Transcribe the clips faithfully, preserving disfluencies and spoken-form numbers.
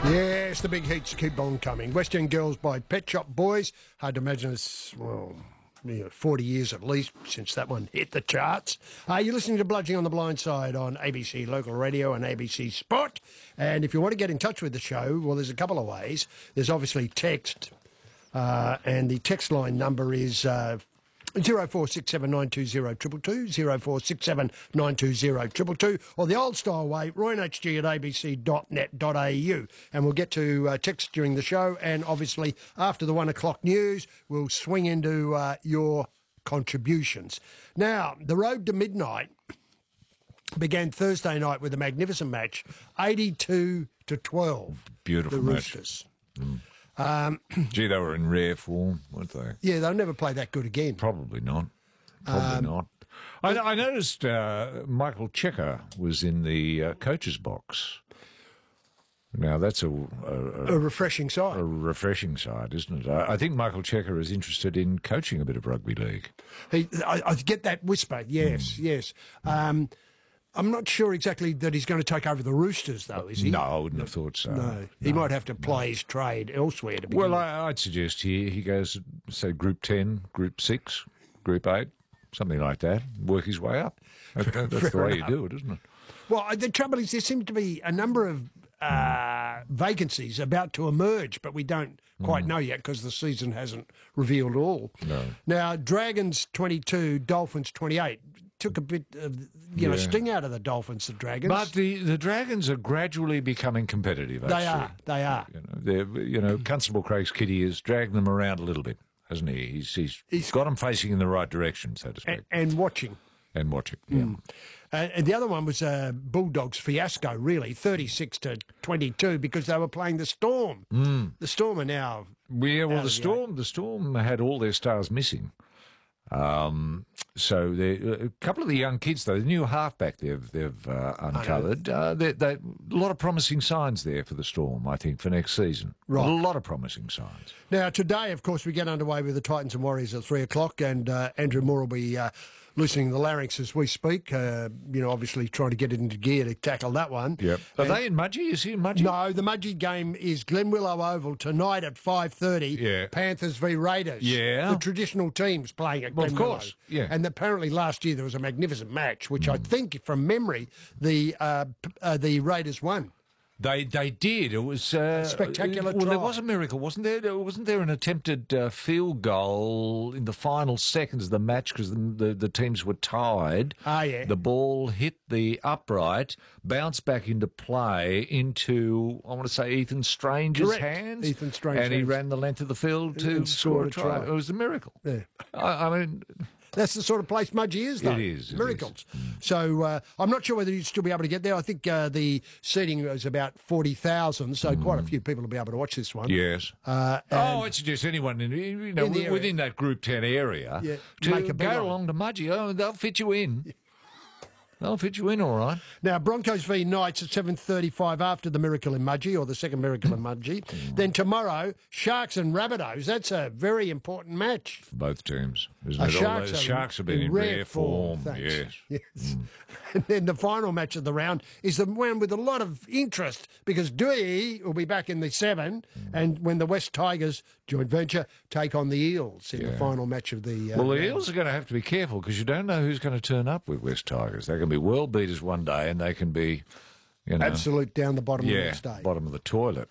Yes, the big heats keep on coming. West End Girls by Pet Shop Boys. Hard to imagine it's, well, you know, forty years at least since that one hit the charts. Uh, you're listening to Bludging on the Blind Side on A B C Local Radio and A B C Sport. And if you want to get in touch with the show, well, there's a couple of ways. There's obviously text, uh, and the text line number is Uh, zero four six seven nine two zero two two two, zero four six seven nine two zero two two two, or the old style way, roy n h g at a b c dot net dot a u. And we'll get to uh, text during the show, and obviously after the one o'clock news, we'll swing into uh, your contributions. Now, the road to midnight began Thursday night with a magnificent match, eighty-two to twelve. Beautiful the match. Roosters. Mm. Um, Gee, they were in rare form, weren't they? Yeah, they'll never play that good again. Probably not. Probably um, not. I, I noticed uh, Michael Checker was in the uh, coach's box. Now, that's a, a, a refreshing side. A refreshing side, isn't it? I, I think Michael Checker is interested in coaching a bit of rugby league. He, I, I get that whisper, yes, mm. yes. Um, I'm not sure exactly that he's going to take over the Roosters, though, is he? No, I wouldn't have thought so. No, he no, might have to play no. his trade elsewhere to begin Well, with. I, I'd suggest he, he goes, say, Group ten, Group six, Group eight, something like that, work his way up. That, that's the way enough. You do it, isn't it? Well, the trouble is there seem to be a number of uh, vacancies about to emerge, but we don't quite mm. know yet because the season hasn't revealed all. No. Now, Dragons twenty-two, Dolphins twenty-eight. Took a bit of, you know, yeah. sting out of the Dolphins, the Dragons. But the, the Dragons are gradually becoming competitive, actually. They are, they are. You know, they're, you know, Constable Craig's kitty has dragged them around a little bit, hasn't he? He's, he's, he's got them facing in the right direction, so to speak. And, and watching. And watching, yeah. Mm. Uh, and the other one was uh, Bulldogs fiasco, really, thirty-six to twenty-two, because they were playing the Storm. Mm. The Storm are now... Yeah, well, the Storm, the Storm had all their stars missing. Um, so a couple of the young kids, though, the new halfback they've they've uh, uncovered, uh, they, they, a lot of promising signs there for the Storm, I think, for next season. Right. A lot of promising signs. Now, today, of course, we get underway with the Titans and Warriors at three o'clock, and uh, Andrew Moore will be uh, loosening the larynx as we speak, uh, you know, obviously trying to get it into gear to tackle that one. Yep. Are and they in Mudgee? Is he in Mudgee? No, the Mudgee game is Glenwillow Oval tonight at five thirty. Yeah. Panthers v Raiders. Yeah. The traditional teams playing at Well, Glenwillow. of course, yeah. And apparently last year there was a magnificent match, which mm. I think, from memory, the uh, uh, the Raiders won. They they did. It was uh, spectacular. Well, try. there was a miracle, wasn't there? Wasn't there an attempted uh, field goal in the final seconds of the match because the, the the teams were tied? Ah, yeah. The ball hit the upright, bounced back into play into I want to say Ethan Strange's Correct. hands. Ethan Strange, and he ran the length of the field to and score a try. try. It was a miracle. Yeah. I, I mean. That's the sort of place Mudgee is, though. It is. It Miracles. Is. Mm. So uh, I'm not sure whether you'd still be able to get there. I think uh, the seating was about forty thousand, so mm. quite a few people will be able to watch this one. Yes. Uh, oh, I'd suggest anyone in, you know, in within that Group ten area yeah, to make a go along to Mudgee. Oh, they'll fit you in. They'll fit you in all right. Now, Broncos v Knights at seven thirty-five after the Miracle in Mudgee, or the second Miracle in Mudgee. Then tomorrow, Sharks and Rabbitohs. That's a very important match. For both teams, isn't Uh, it? Sharks, the Sharks have been in, in rare, rare form. form yes. yes. Mm. And then the final match of the round is the one with a lot of interest because Dewey will be back in the seven, mm. and when the West Tigers joint venture take on the Eels in yeah. the final match of the. Uh, well, the round. Eels are going to have to be careful because you don't know who's going to turn up with West Tigers. They can be world beaters one day, and they can be, you know, absolute down the bottom yeah, of the next day. bottom of the toilet.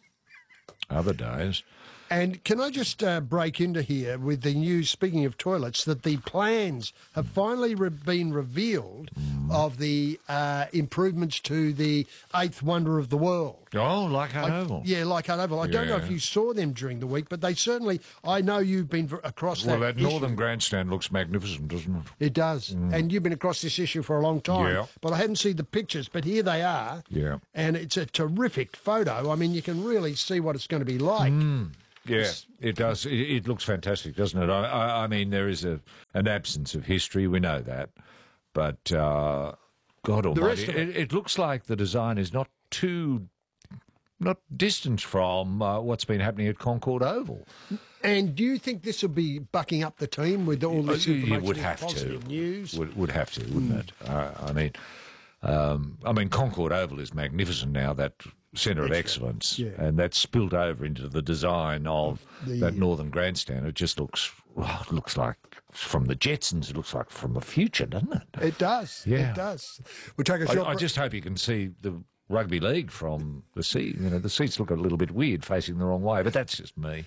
Other days. And can I just uh, break into here with the news, speaking of toilets, that the plans have finally re- been revealed mm. of the uh, improvements to the eighth wonder of the world. Oh, like Hart I, Oval. Yeah, like Hart Oval. I yeah. don't know if you saw them during the week, but they certainly, I know you've been across well, that Well, that issue. northern grandstand looks magnificent, doesn't it? It does. Mm. And you've been across this issue for a long time. Yeah. But I hadn't seen the pictures, but here they are. Yeah. And it's a terrific photo. I mean, you can really see what it's going to be like. Mm. Yeah, it does. It, it looks fantastic, doesn't it? I, I, I mean, there is a an absence of history. We know that, but uh, God Almighty, it. It, it looks like the design is not too, not distant from uh, what's been happening at Concord Oval. And do you think this will be bucking up the team with all this information? You would have positive to. News? Would, would have to, wouldn't mm. it? Uh, I mean. Um, I mean, Concord Oval is magnificent now. That centre of excellence, yeah. and that's spilled over into the design of The- that northern grandstand. It just looks, well, it looks like from the Jetsons. It looks like from the future, doesn't it? It does. Yeah. It does. We'll take a I, short I break. just hope you can see the rugby league from the seat. You know, the seats look a little bit weird facing the wrong way, but that's just me.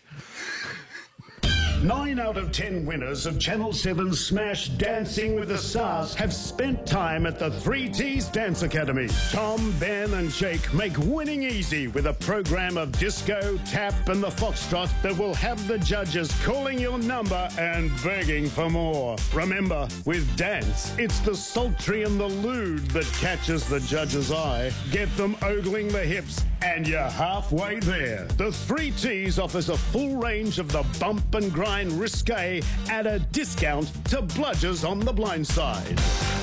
Nine out of ten winners of Channel seven's Smash Dancing with the Stars have spent time at the three T's Dance Academy. Tom, Ben and Jake make winning easy with a program of disco, tap and the foxtrot that will have the judges calling your number and begging for more. Remember, with dance, it's the sultry and the lewd that catches the judge's eye. Get them ogling the hips and you're halfway there. The three T's offers a full range of the bump and grind risque at a discount to bludgers on the blind side.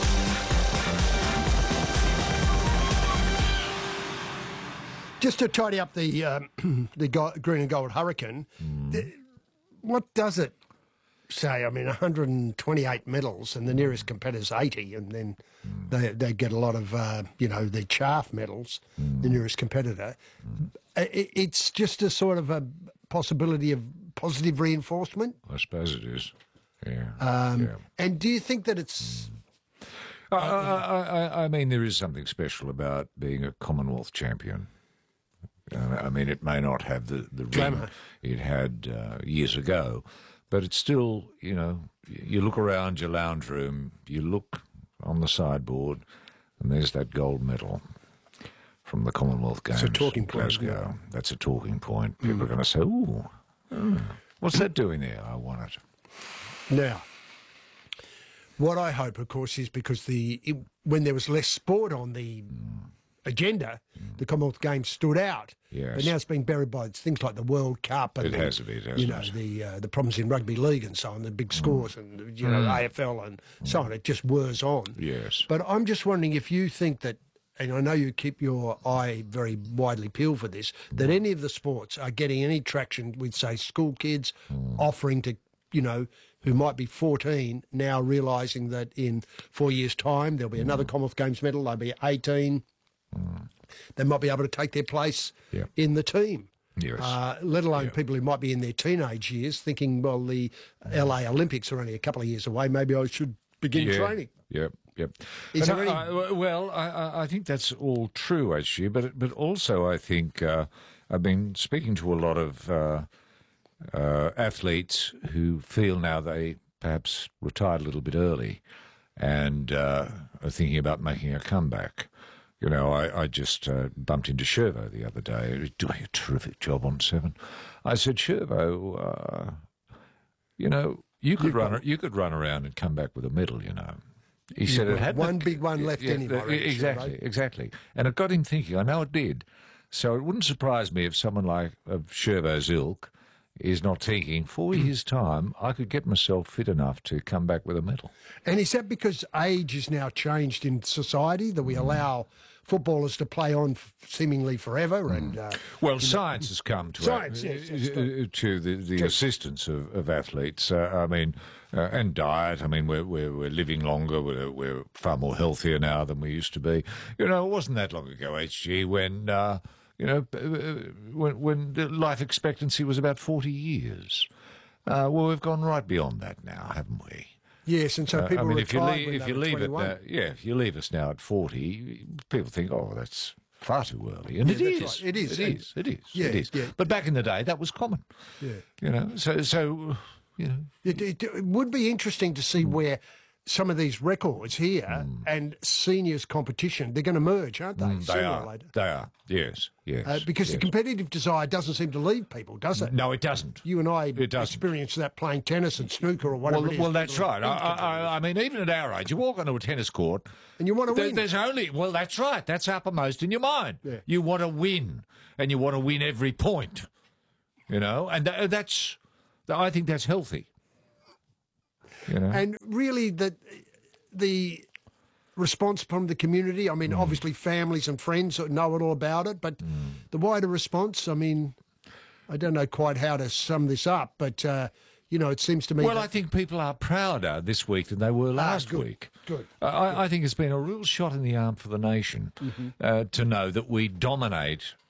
Just to tidy up the um, the go- green and gold hurricane, the, what does it say? I mean, one hundred twenty-eight medals, and the nearest competitor's eighty, and then they they get a lot of uh, you know the chaff medals. The nearest competitor. It, it's just a sort of a possibility of positive reinforcement. I suppose it is. Yeah. Um, yeah. And do you think that it's I, I, I, I mean, there is something special about being a Commonwealth champion. Uh, I mean, it may not have the, the ring Glamour. it had uh, years ago, but it's still, you know, you look around your lounge room, you look on the sideboard, and there's that gold medal from the Commonwealth Games. a talking point, Glasgow. That's a talking point. People are going to say, ooh, oh, what's that doing there? I want it. now? What I hope, of course, is because the it, when there was less sport on the agenda, the Commonwealth Games stood out. Yes. But now it's been buried by things like the World Cup and It the, has a bit, hasn't you know it? the uh, the problems in rugby league and so on, the big scores and you know A F L and so on. It just whirs on. Yes. But I'm just wondering if you think that, and I know you keep your eye very widely peeled for this, that any of the sports are getting any traction with, say, school kids offering to, you know, who might be fourteen now realising that in four years' time there'll be another Commonwealth Games medal, they'll be eighteen. They might be able to take their place Yeah. in the team. Yes. Uh, let alone people who might be in their teenage years thinking, well, the L A Olympics are only a couple of years away, maybe I should begin Yeah. training. Yep, yep. Is And there I, I- well, I- I, I think that's all true, actually, but but also I think uh, I've been speaking to a lot of uh, uh, athletes who feel now they perhaps retired a little bit early and uh, are thinking about making a comeback. You know, I, I just uh, bumped into Shervo the other day. He was doing a terrific job on Seven. I said, Shervo, uh, you know, you could run you could run around and come back with a medal, you know. He said it got had one big one left yeah, anyway, the- right, exactly, Shervo? exactly. And it got him thinking. I know it did. So it wouldn't surprise me if someone like of Shervo's ilk is not thinking, four years' time, I could get myself fit enough to come back with a medal. And is that because age is now changed in society, that we Mm. allow footballers to play on f- seemingly forever? And uh, Well, science has come to Science, uh, yes, yes, uh, to the, the assistance of, of athletes. Uh, I mean, uh, and diet. I mean, we're we're, we're living longer. We're, we're far more healthier now than we used to be. You know, it wasn't that long ago, H G, when uh, you know uh, when when the life expectancy was about forty years. Uh, well, we've gone right beyond that now, haven't we? yes, and so Uh, people I mean, if you retired leave, when if they you were leave it, twenty-one. now, yeah, if you leave us now at forty, people think, oh, that's far too early, and Yeah, it that's is. right. It is. It is. It is. Yeah, it is. yeah. But back in the day, that was common. Yeah. You know, so so you know, It, it, it would be interesting to see where some of these records here and seniors competition, they're going to merge, aren't they? they sooner are. or later. They are. Yes. Yes. Uh, because the yes. competitive desire doesn't seem to leave people, does it? no, it doesn't. You and I It doesn't. experienced that playing tennis and snooker or whatever Well, it is. well, that's People are right. I, I, I mean, even at our age, you walk onto a tennis court, And you want to there- win. There's only well, that's right. That's uppermost in your mind. Yeah. You want to win, and you want to win every point. You know, and tha- that's, I think that's healthy. You know, And really, the the response from the community. I mean, Mm. obviously, families and friends know it all about it, but the wider response. I mean, I don't know quite how to sum this up, but uh, you know, it seems to me. well, that, I think people are prouder this week than they were last good, week. good. I, I think it's been a real shot in the arm for the nation Mm-hmm. uh, to know that we dominate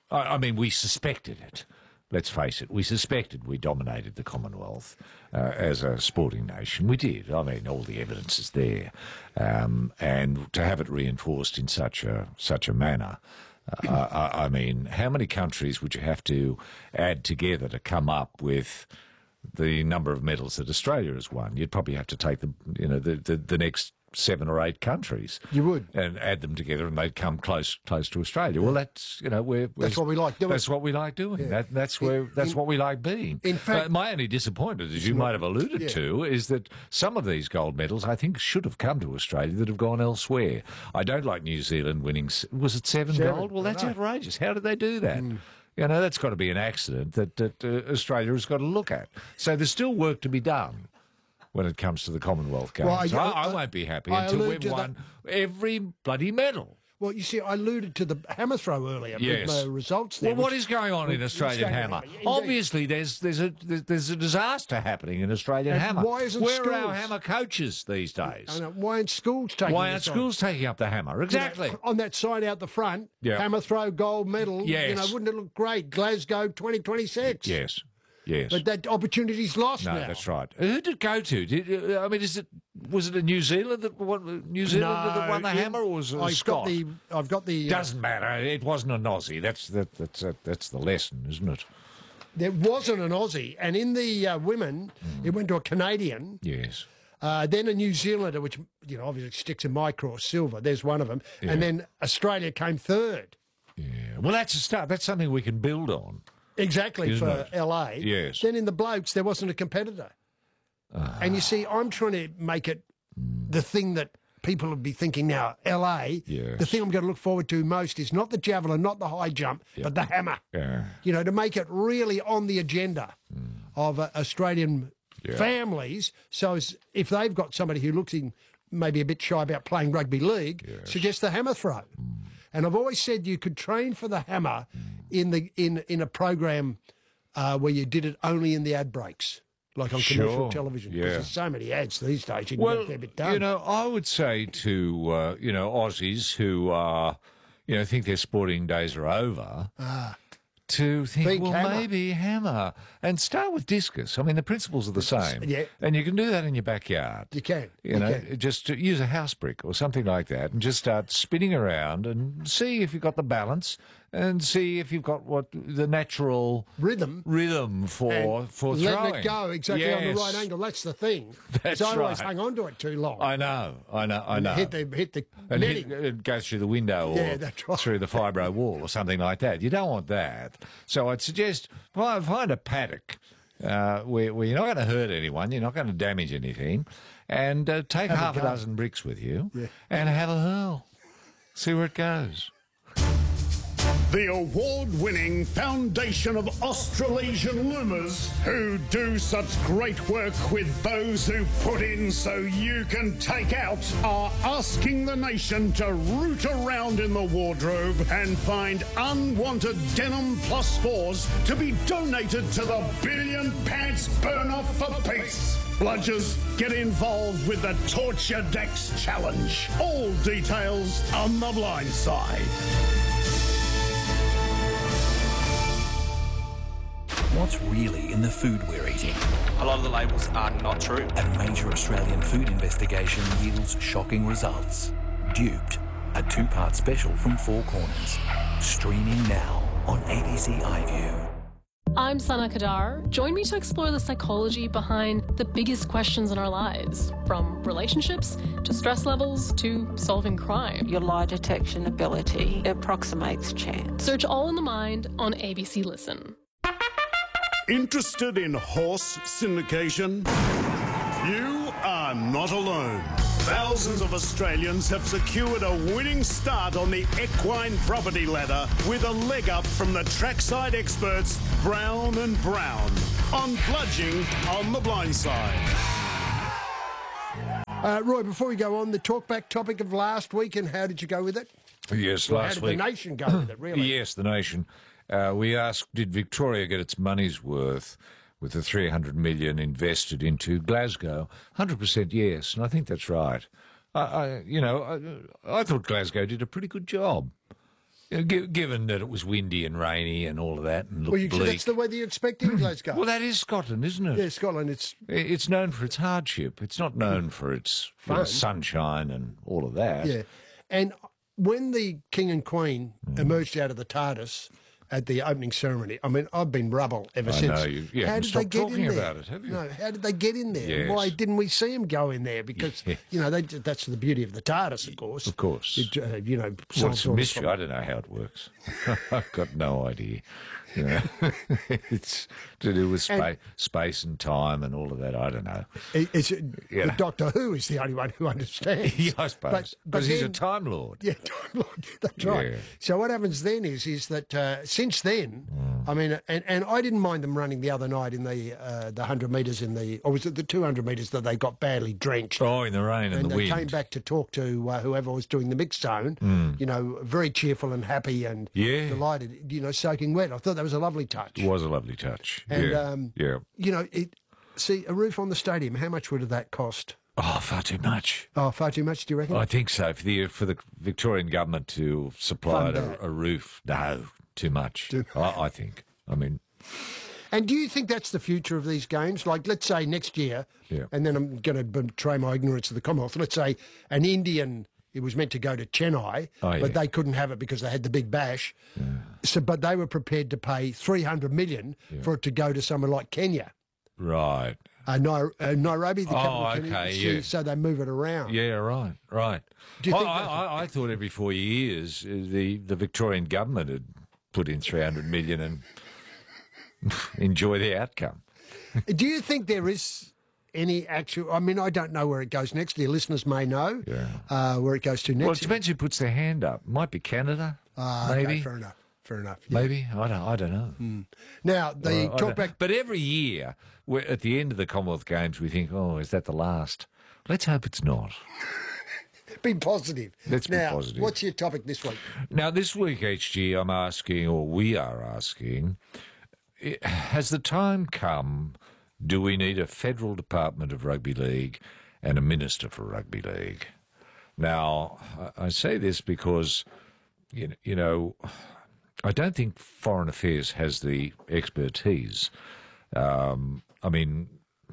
I, I mean, we suspected it. Let's face it, we suspected we dominated the Commonwealth uh, as a sporting nation. We did. I mean, all the evidence is there. Um, and to have it reinforced in such a such a manner, uh, I, I mean, how many countries would you have to add together to come up with the number of medals that Australia has won? You'd probably have to take the, you know, the, the, the next seven or eight countries. You would. And add them together and they'd come close close to Australia. Well, that's, you know, we're... we're That's what we like doing. That's what we like doing. Yeah. That, that's where In- that's in- what we like being. in fact- Uh, my only disappointment, as you might have alluded yeah. to, is that some of these gold medals, I think, should have come to Australia that have gone elsewhere. I don't like New Zealand winning... s- Was it seven, Seven, gold? Well, that's I know. outrageous. How did they do that? Mm. You know, that's got to be an accident that, that uh, Australia has got to look at. So there's still work to be done when it comes to the Commonwealth Games. Well, I- I, I I- won't be happy I until allude we've to won every bloody medal. Well, you see, I alluded to the hammer throw earlier Yes. with my results there. Well, what which- is going on in what's Australian going on? hammer? Indeed. Obviously, there's there's a there's, there's a disaster happening in Australian And hammer. why isn't Where are our schools- hammer coaches these days? I know, why aren't schools taking Why aren't this on? schools taking up the hammer? Exactly. You know, on that sign out the front, Yeah. hammer throw, gold medal. You Yes. know, wouldn't it look great? Glasgow twenty twenty-six. Yes. Yes. But that opportunity's lost No, now. that's right. Who did it go to? Did, uh, I mean, is it was it a New Zealand that won, New Zealand that won the in- hammer, or was it a I've Scot? got the. I've got the. uh, Doesn't matter. It wasn't an Aussie. That's that, that's that, that's the lesson, isn't it? there wasn't an Aussie, and in the uh, women, it went to a Canadian. Yes. Uh, then a New Zealander, which you know obviously sticks in my cross, silver. There's one of them, Yeah. and then Australia came third. Yeah. Well, that's a start. That's something we can build on. Exactly Isn't for it? L A. Yes. Then in the blokes, there wasn't a competitor. And you see, I'm trying to make it the thing that people would be thinking now. L A. Yes. The thing I'm going to look forward to most is not the javelin, not the high jump, but the hammer. Yeah. You know, to make it really on the agenda of uh, Australian Yeah. families. So as, if they've got somebody who looks in maybe a bit shy about playing rugby league, suggest the hammer throw. And I've always said you could train for the hammer in the in in a program uh, where you did it only in the ad breaks, like on commercial Sure, television. Because yeah. there's so many ads these days. You can Well, get a fair bit done. you know, I would say to uh, you know Aussies who uh, you know think their sporting days are over. To think, Think well, hammer. maybe hammer, and start with discus. I mean, the principles are the same, Yeah. and you can do that in your backyard. You can, you, you know, can. just to use a house brick or something like that, and just start spinning around and see if you've got the balance, and see if you've got what the natural Rhythm. rhythm for And for letting throwing. it go exactly on the Yes. right angle. That's the thing. That's so I always right. hang on to it too long. I know, I know, I know. Hit the hit the and netting. it, it goes through the window or Yeah, that's right. through the fibro wall or something like that. You don't want that. So I'd suggest well, find a paddock uh, where, where you're not going to hurt anyone, you're not going to damage anything, and uh, take Have a half a, go. dozen bricks with you Yeah. and have a hurl. See where it goes. The award-winning Foundation of Australasian Loomers, who do such great work with those who put in so you can take out, are asking the nation to root around in the wardrobe and find unwanted denim plus fours to be donated to the Billion Pants Burn-Off for Peace. Bludgers, get involved with the Torture Decks Challenge. All details on The Blind Side. What's really in the food we're eating? A lot of the labels are not true. A major Australian food investigation yields shocking results. Duped, a two-part special from Four Corners. Streaming now on A B C iView. I'm Sana Kadar. Join me to explore the psychology behind the biggest questions in our lives, from relationships to stress levels to solving crime. Your lie detection ability approximates chance. Search All in the Mind on A B C Listen. Interested in horse syndication? You are not alone. Thousands of Australians have secured a winning start on the equine property ladder with a leg up from the trackside experts Brown and Brown on Bludging on the Blind Side. Uh, Roy, before we go on, the talkback topic of last week, and how did you go with it? Yes, Or last how did week. the nation go with it, really? Yes, the nation. Uh, we asked, did Victoria get its money's worth with the three hundred million invested into Glasgow? one hundred percent yes, and I think that's right. I, I you know, I, I thought Glasgow did a pretty good job. You know, gi- given that it was windy and rainy and all of that and looked Well, you, bleak. that's the weather you expect England's go. Well, that is Scotland, isn't it? Yeah, Scotland, it's... It's known for its hardship. It's not known for its you know, Fun. sunshine and all of that. Yeah. And when the King and Queen emerged out of the TARDIS at the opening ceremony, I mean, I've been rubble ever I since. know, you- you how haven't did they stopped get talking in there? about it, have you? No, how did they get in there? Yes. Why didn't we see them go in there? Because, Yeah. you know, they, that's the beauty of the TARDIS, of course. Of course. It, uh, you know, Well, some it's a sort of- mystery. I don't know how it works. I've got no idea. You know, it's to do with spa- And- space and time and all of that. I don't know. It- It's, Yeah. the Doctor Who is the only one who understands. Yeah, I suppose But- but because he's a then- time lord. Yeah, Time Lord, that's right. Yeah. So what happens then is is that uh, since then, Mm. I mean, and, and I didn't mind them running the other night in the uh, the hundred metres in the, or was it the two hundred metres that they got badly drenched. Oh, in the rain and, And the they wind. came back to talk to uh, whoever was doing the mix zone, you know, very cheerful and happy and Yeah. delighted, you know, soaking wet. I thought that was a lovely touch. It was a lovely touch. And, yeah. um, yeah. You know, it. See, a roof on the stadium, how much would that cost? Oh, far too much. Oh, far too much, do you reckon? I think so. For the for the Victorian government to supply Fund a, that. a roof, no, too much. I, I think. I mean, And do you think that's the future of these games? Like, let's say next year, Yeah. and then I'm going to betray my ignorance of the Commonwealth. Let's say an Indian, it was meant to go to Chennai, Oh, yeah. but they couldn't have it because they had the big bash. So, but they were prepared to pay three hundred million for it to go to somewhere like Kenya, right. uh, Nai- uh, Nairobi, the capital Oh, of Kenya. okay, so, yeah. so they move it around. Yeah, right, right. Do you I, think I, that's- I, I thought every four years uh, the the Victorian government had put in three hundred million and enjoy the outcome. Do you think there is any actual? I mean, I don't know where it goes next. Your listeners may know Yeah. uh, where it goes to next. Well, it depends who puts their hand up. Might be Canada, Ah, okay, maybe, fair enough. Fair enough. yeah. maybe. I don't. I don't know. Now the I talk don't- back. But every year, we're, at the end of the Commonwealth Games, we think, "Oh, is that the last?" Let's hope it's not. Be positive. Let's be now, positive. What's your topic this week? Now, this week, H G, I'm asking, or we are asking, i- has the time come? Do we need a federal department of rugby league and a minister for rugby league? Now, I I say this because, you you know, I don't think Foreign Affairs has the expertise. Um, I mean,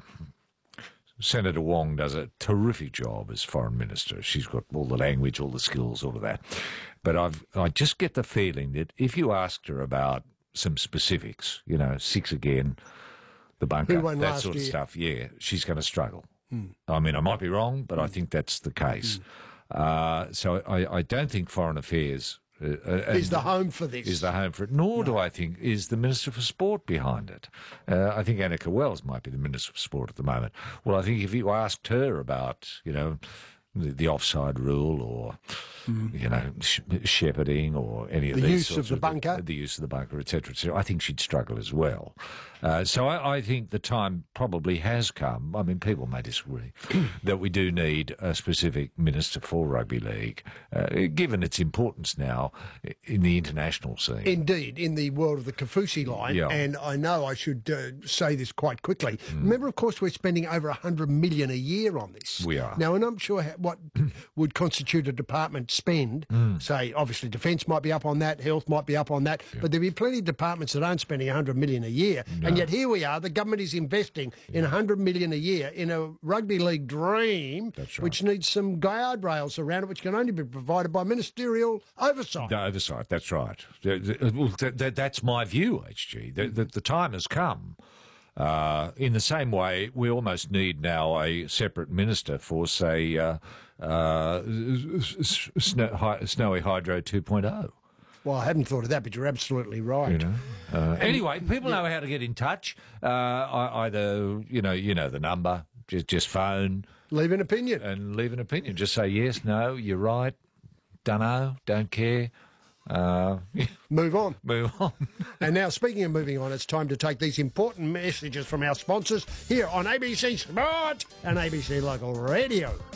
Senator Wong does a terrific job as foreign minister. She's got all the language, all the skills, all of that. But I've I just get the feeling that if you asked her about some specifics, you know, six again, the bunker, Who won that last sort of year? stuff, yeah, she's going to struggle. I mean, I might be wrong, but I think that's the case. Uh, so I, I don't think Foreign Affairs uh, uh, Is the home for this? is the home for it, nor do I think is the Minister for Sport behind it. Uh, I think Annika Wells might be the Minister for Sport at the moment. Well, I think if you asked her about, you know, the, the offside rule or, you know, sh- shepherding or any of The these use sorts of the bunker? the use of the bunker, et cetera, et cetera, I think she'd struggle as well. Uh, so I, I think the time probably has come. I mean, people may disagree that we do need a specific minister for rugby league, uh, given its importance now in the international scene. Indeed, in the world of the Kafusi line, Yeah. and I know I should uh, say this quite quickly. Remember, of course, we're spending over one hundred million a year on this. We are. Now, and I'm sure ha- what would constitute a department spend, say, obviously defence might be up on that, health might be up on that, but there'll be plenty of departments that aren't spending one hundred million a year. And yet here we are, the government is investing in one hundred million a year in a rugby league dream, That's right. which needs some guardrails around it, which can only be provided by ministerial oversight. The oversight, that's right. The- the- well, th- th- That's my view, H G. The, the, the time has come. Uh, in the same way, we almost need now a separate minister for, say, uh, uh, s- s- snow, hi, Snowy Hydro two point oh. Well, I hadn't thought of that, but you're absolutely right. You know. Uh, anyway, people know how to get in touch. Uh, I- either you know, you know the number. Just just phone Leave an opinion. and leave an opinion. Just say yes, no, you're right, dunno, don't care. Uh, Move on. move on. And now, speaking of moving on, it's time to take these important messages from our sponsors here on A B C Sport and A B C Local Radio.